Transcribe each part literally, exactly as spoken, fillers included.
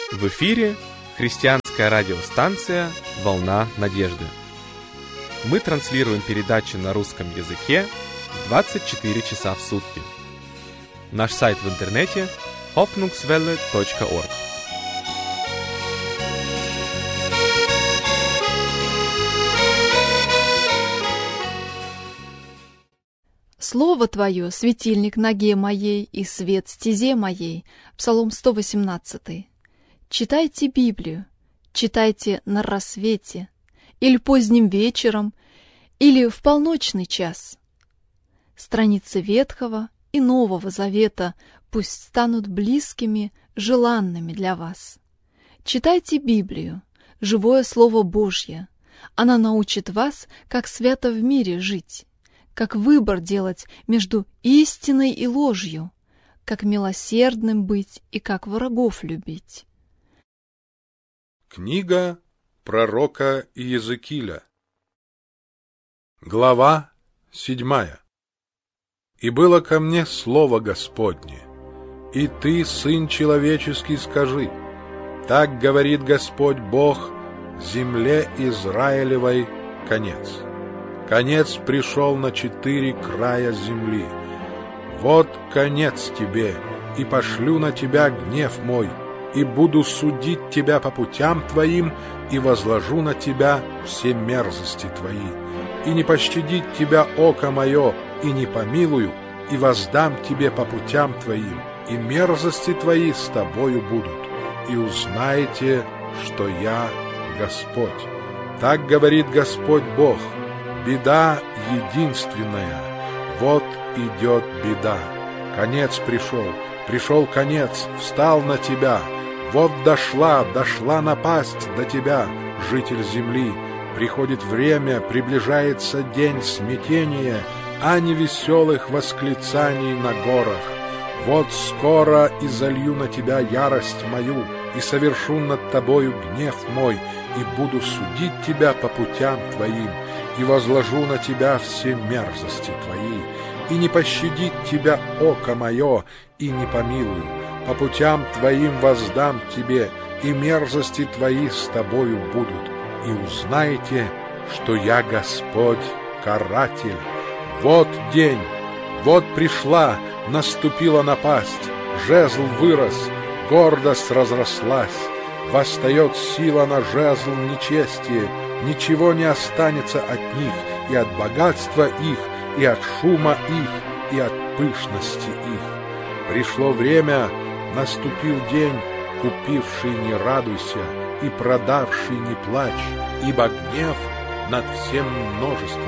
В эфире христианская радиостанция «Волна надежды». Мы транслируем передачи на русском языке двадцать четыре часа в сутки. Наш сайт в интернете hoffnungswelle точка org. Слово Твое — светильник ноге моей и свет стезе моей. Псалом сто восемнадцатый. Читайте Библию, читайте на рассвете, или поздним вечером, или в полночный час. Страницы Ветхого и Нового Завета пусть станут близкими, желанными для вас. Читайте Библию, живое Слово Божье. Она научит вас, как свято в мире жить, как выбор делать между истиной и ложью, как милосердным быть и как врагов любить. Книга пророка Иезекииля. Глава седьмая. «И было ко мне слово Господне, и ты, сын человеческий, скажи, так говорит Господь Бог, земле Израилевой конец. Конец пришел на четыре края земли. Вот конец тебе, и пошлю на тебя гнев мой, и буду судить тебя по путям твоим, и возложу на тебя все мерзости твои. И не пощадит тебя око мое, и не помилую, и воздам тебе по путям твоим, и мерзости твои с тобою будут, и узнаете, что я Господь. Так говорит Господь Бог. Беда единственная, вот идет беда. Конец пришел, пришел конец, встал на тебя. Вот дошла, дошла напасть до тебя, житель земли. Приходит время, приближается день смятения, а не веселых восклицаний на горах. Вот скоро и залью на тебя ярость мою, и совершу над тобою гнев мой, и буду судить тебя по путям твоим, и возложу на тебя все мерзости твои, и не пощадит тебя око мое, и не помилую. По путям твоим воздам тебе, и мерзости твои с тобою будут, и узнаете, что я Господь, каратель. Вот день, вот пришла, наступила напасть, жезл вырос, гордость разрослась, восстает сила на жезл нечестия, ничего не останется от них, и от богатства их, и от шума их, и от пышности их. Пришло время, наступил день, купивший не радуйся, и продавший не плачь, ибо гнев над всем множеством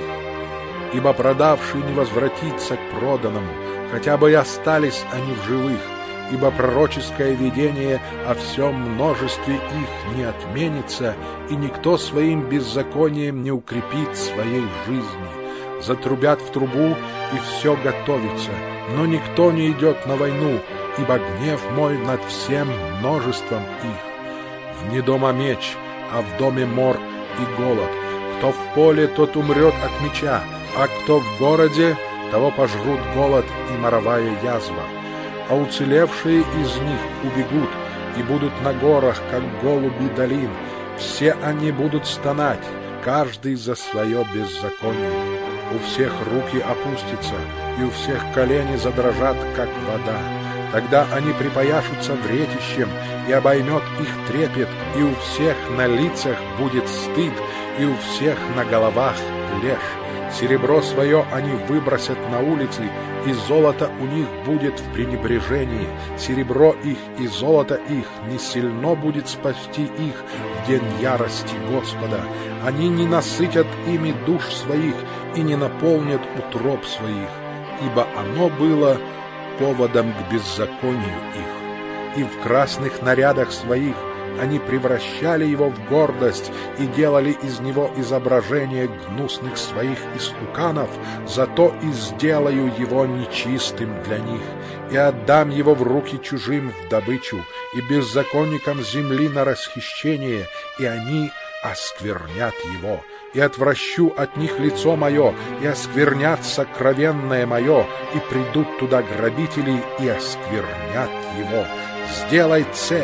их. Ибо продавший не возвратится к проданному, хотя бы и остались они в живых, ибо пророческое видение о всем множестве их не отменится, и никто своим беззаконием не укрепит своей жизни. Затрубят в трубу, и все готовится, но никто не идет на войну, ибо гнев мой над всем множеством их. Вне дома меч, а в доме мор и голод. Кто в поле, тот умрет от меча, а кто в городе, того пожрут голод и моровая язва. А уцелевшие из них убегут и будут на горах, как голуби долин. Все они будут стонать, каждый за свое беззаконие. У всех руки опустятся, и у всех колени задрожат, как вода. Тогда они припояшутся вретищем, и обоймет их трепет, и у всех на лицах будет стыд, и у всех на головах плешь. Серебро свое они выбросят на улицы, и золото у них будет в пренебрежении. Серебро их и золото их не сильно будет спасти их в день ярости Господа. Они не насытят ими душ своих и не наполнят утроб своих, ибо оно было поводом к беззаконию их. И в красных нарядах своих они превращали его в гордость и делали из него изображение гнусных своих истуканов, зато и сделаю его нечистым для них, и отдам его в руки чужим в добычу, и беззаконникам земли на расхищение, и они осквернят его. И отвращу от них лицо мое, и осквернят сокровенное мое, и придут туда грабители, и осквернят его. Сделай цепь,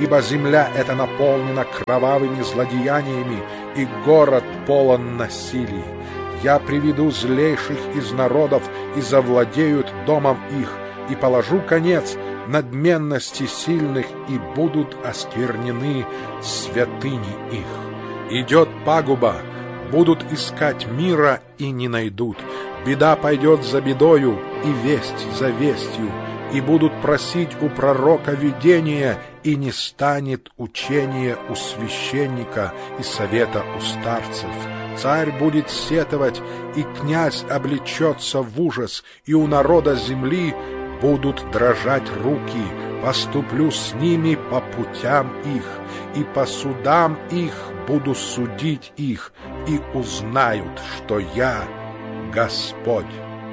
ибо земля эта наполнена кровавыми злодеяниями, и город полон насилий. Я приведу злейших из народов, и завладеют домом их, и положу конец надменности сильных, и будут осквернены святыни их. Идет пагуба, будут искать мира и не найдут. Беда пойдет за бедою, и весть за вестью, и будут просить у пророка видения, и не станет учения у священника и совета у старцев. Царь будет сетовать, и князь облечется в ужас, и у народа земли будут дрожать руки. Поступлю с ними по путям их, и по судам их буду судить их, и узнают, что я Господь.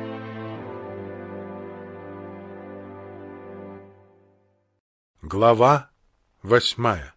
Глава восьмая.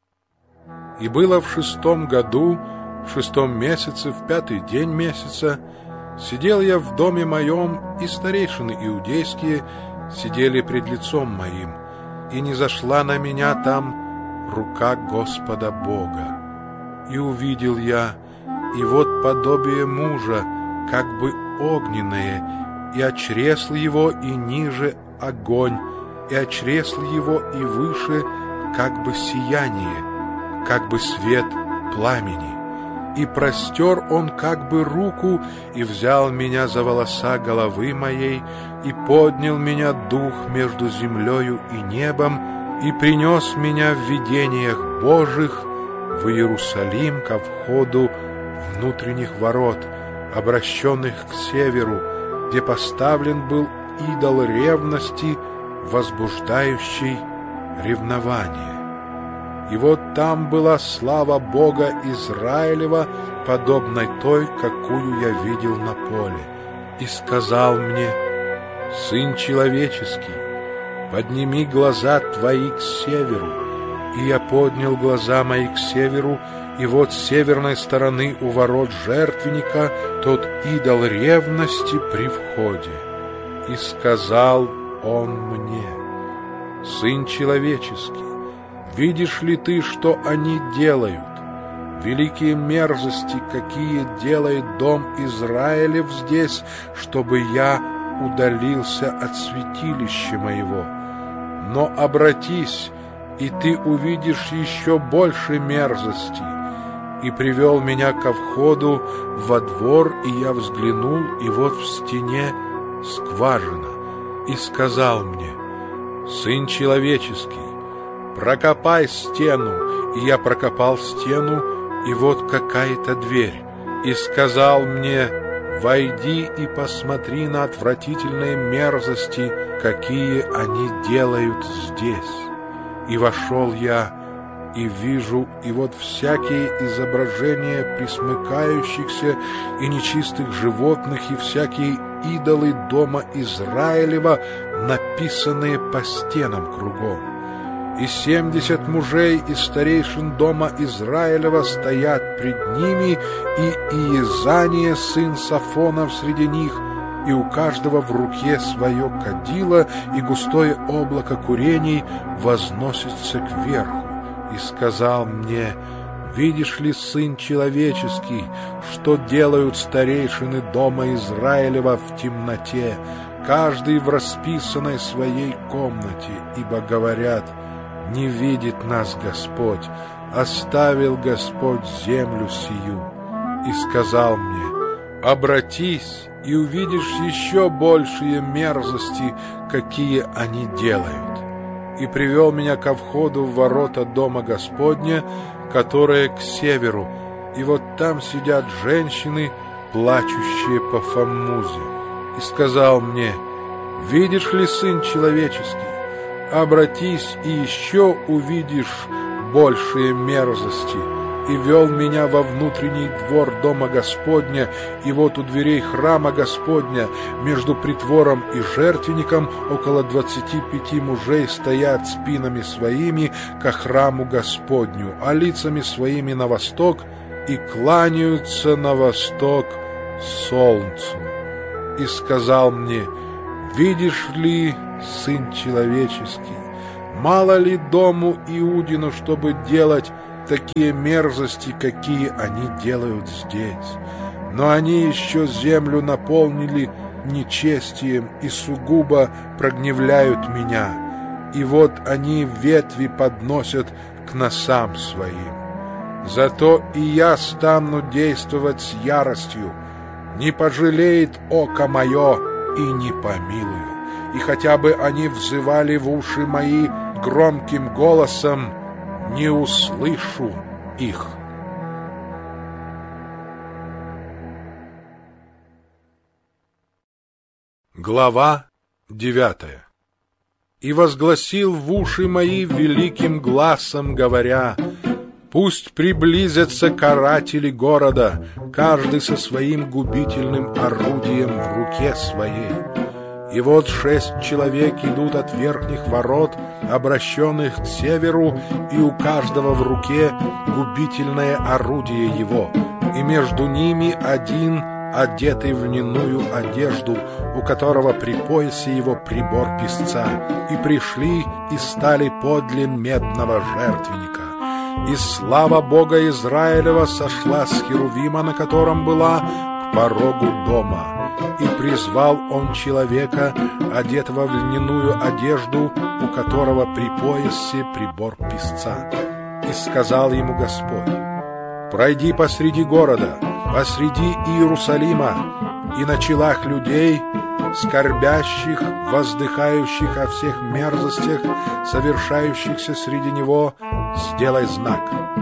И было в шестом году, в шестом месяце, в пятый день месяца, сидел я в доме моем, и старейшины иудейские сидели пред лицом моим, и не зашла на меня там рука Господа Бога. И увидел я, и вот подобие мужа, как бы огненное, и от чресл его и ниже огонь, и от чресл его и выше как бы сияние, как бы свет пламени. И простер он как бы руку, и взял меня за волоса головы моей, и поднял меня дух между землею и небом, и принес меня в видениях Божьих в Иерусалим ко входу внутренних ворот, обращенных к северу, где поставлен был идол ревности, возбуждающий ревнование. И вот там была слава Бога Израилева, подобной той, какую я видел на поле. И сказал мне: «Сын человеческий, подними глаза твои к северу». И я поднял глаза мои к северу, и вот с северной стороны у ворот жертвенника тот идол ревности при входе. И сказал он мне: «Сын человеческий, видишь ли ты, что они делают? Великие мерзости, какие делает дом Израилев здесь, чтобы я удалился от святилища моего. Но обратись, и ты увидишь еще больше мерзости». И привел меня ко входу во двор, и я взглянул, и вот в стене скважина. И сказал мне: «Сын человеческий, прокопай стену». И я прокопал стену, и вот какая-то дверь. И сказал мне: «Войди и посмотри на отвратительные мерзости, какие они делают здесь». И вошел я, и вижу, и вот всякие изображения пресмыкающихся и нечистых животных, и всякие идолы дома Израилева, написанные по стенам кругом. И семьдесят мужей из старейшин дома Израилева стоят пред ними, и Иезания, сын Сафонов, среди них, и у каждого в руке свое кадило, и густое облако курений возносится кверху. И сказал мне: «Видишь ли, сын человеческий, что делают старейшины дома Израилева в темноте, каждый в расписанной своей комнате, ибо говорят: не видит нас Господь, оставил Господь землю сию». И сказал мне: «Обратись, и увидишь еще большие мерзости, какие они делают». И привел меня ко входу в ворота дома Господня, которые к северу, и вот там сидят женщины, плачущие по Фаммузе. И сказал мне: «Видишь ли, сын человеческий, обратись, и еще увидишь большие мерзости». И вел меня во внутренний двор дома Господня, и вот у дверей храма Господня, между притвором и жертвенником, около двадцати пяти мужей стоят спинами своими ко храму Господню, а лицами своими на восток, и кланяются на восток солнцу. И сказал мне: «Видишь ли, сын человеческий, Мало ли дому Иудину, чтобы делать такие мерзости, какие они делают здесь? Но они еще землю наполнили нечестием и сугубо прогневляют меня. И вот они ветви подносят к носам своим. Зато и я стану действовать с яростью. Не пожалеет око мое и не помилую. И хотя бы они взывали в уши мои громким голосом, не услышу их. Глава девятая. И возгласил в уши мои великим гласом, говоря: пусть приблизятся каратели города, каждый со своим губительным орудием в руке своей. И вот шесть человек идут от верхних ворот, обращенных к северу, и у каждого в руке губительное орудие его, и между ними один, одетый в льняную одежду, у которого при поясе его прибор песца, и пришли и стали подле медного жертвенника. И слава Бога Израилева сошла с херувима, на котором была, к порогу дома. И призвал он человека, одетого в льняную одежду, у которого при поясе прибор песца. И сказал ему Господь: пройди посреди города, посреди Иерусалима, и на челах людей, скорбящих, воздыхающих о всех мерзостях, совершающихся среди него, сделай знак.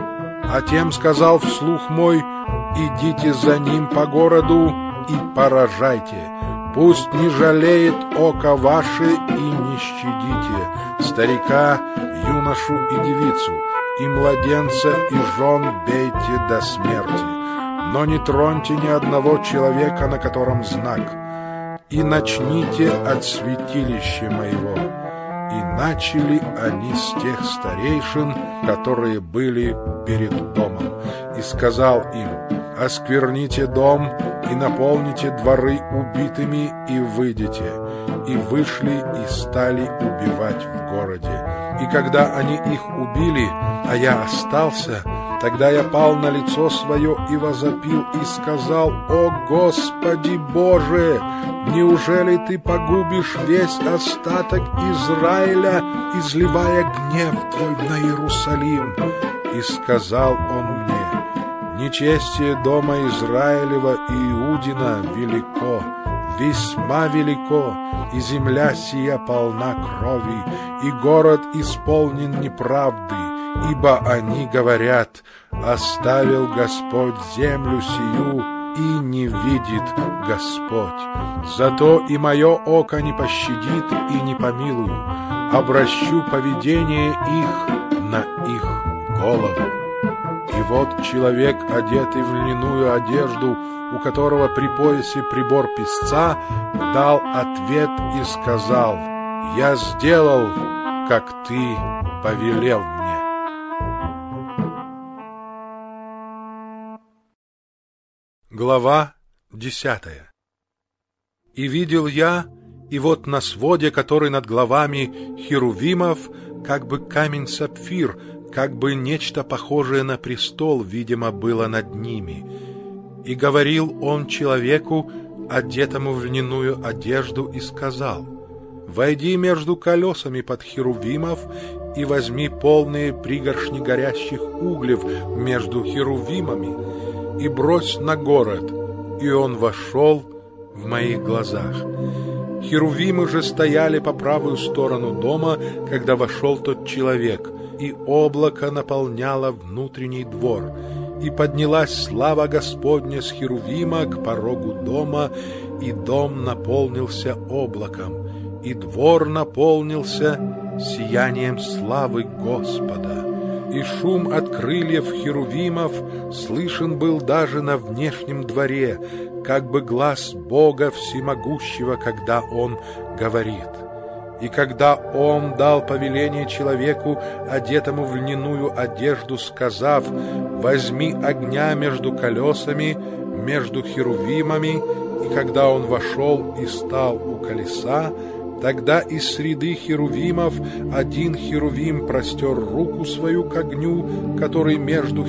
А тем сказал вслух мой: идите за ним по городу и поражайте. Пусть не жалеет око ваше и не щадите старика, юношу и девицу, и младенца, и жен бейте до смерти. Но не троньте ни одного человека, на котором знак. И начните от святилища моего. И начали они с тех старейшин, которые были перед домом. И сказал им: оскверните дом и наполните дворы убитыми, и выйдите. И вышли и стали убивать в городе. И когда они их убили, а я остался, тогда я пал на лицо свое и возопил, и сказал: «О Господи Боже, неужели Ты погубишь весь остаток Израиля, изливая гнев Твой на Иерусалим?» И сказал он мне: «Нечестие дома Израилева и Иудина велико, весьма велико, и земля сия полна крови, и город исполнен неправды, ибо они говорят: оставил Господь землю сию, и не видит Господь. Зато и мое око не пощадит и не помилую, обращу поведение их на их голову». И вот человек, одетый в льняную одежду, у которого при поясе прибор песца, дал ответ и сказал: «Я сделал, как ты повелел мне». Глава десятая. И видел я, и вот на своде, который над главами херувимов, как бы камень-сапфир, как бы нечто похожее на престол, видимо, было над ними. И говорил он человеку, одетому в льняную одежду, и сказал: «Войди между колесами под херувимов и возьми полные пригоршни горящих углев между херувимами и брось на город». И он вошел в моих глазах. Херувимы же стояли по правую сторону дома, когда вошел тот человек, и облако наполняло внутренний двор. И поднялась слава Господня с херувима к порогу дома, и дом наполнился облаком, и двор наполнился сиянием славы Господа. И шум от крыльев херувимов слышен был даже на внешнем дворе, как бы глас Бога Всемогущего, когда Он говорит. И когда Он дал повеление человеку, одетому в льняную одежду, сказав: «Возьми огня между колесами, между херувимами», и когда он вошел и стал у колеса, Тогда из среды херувимов один херувим простер руку свою к огню, который между